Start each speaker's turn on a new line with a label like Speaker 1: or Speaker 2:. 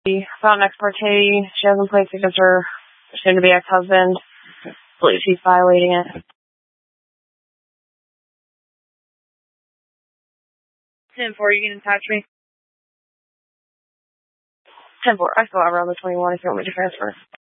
Speaker 1: Found ex parte. She hasn't placed against her soon-to-be ex-husband. I believe she's violating it.
Speaker 2: 10-4, you can attach me.
Speaker 1: 10-4. I still have her on the 21 if you want me to transfer.